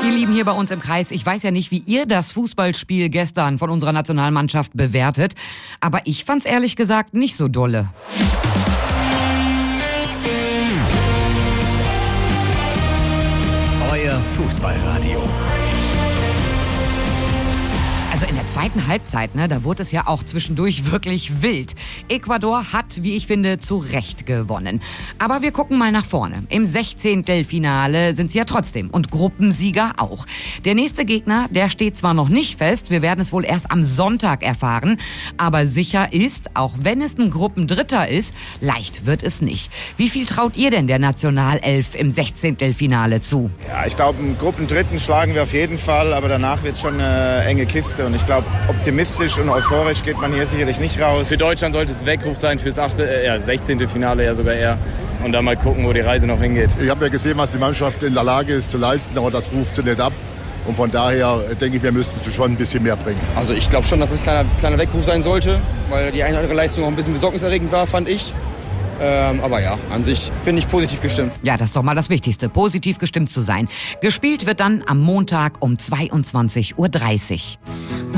Ihr Lieben hier bei uns im Kreis, ich weiß ja nicht, wie ihr das Fußballspiel gestern von unserer Nationalmannschaft bewertet, aber ich fand's ehrlich gesagt nicht so dolle. Euer Fußballradio. Also in der zweiten Halbzeit, da wurde es ja auch zwischendurch wirklich wild. Ecuador hat, wie ich finde, zu Recht gewonnen. Aber wir gucken mal nach vorne. Im 16. sind sie ja trotzdem und Gruppensieger auch. Der nächste Gegner, der steht zwar noch nicht fest, wir werden es wohl erst am Sonntag erfahren, aber sicher ist, auch wenn es ein Gruppendritter ist, leicht wird es nicht. Wie viel traut ihr denn der Nationalelf im 16. zu? Ja, ich glaube, einen Gruppendritten schlagen wir auf jeden Fall, aber danach wird es schon eine enge Kiste. Und ich glaube, optimistisch und euphorisch geht man hier sicherlich nicht raus. Für Deutschland sollte es Weckruf sein fürs 16. Finale, ja sogar eher. Und dann mal gucken, wo die Reise noch hingeht. Ich habe ja gesehen, was die Mannschaft in der Lage ist zu leisten, aber das ruft sie nicht ab. Und von daher denke ich, wir müssten schon ein bisschen mehr bringen. Also ich glaube schon, dass es ein kleiner Weckruf sein sollte, weil die eine oder andere Leistung auch ein bisschen besorgniserregend war, fand ich. Aber ja, an sich bin ich positiv gestimmt. Ja, das ist doch mal das Wichtigste, positiv gestimmt zu sein. Gespielt wird dann am Montag um 22:30 Uhr.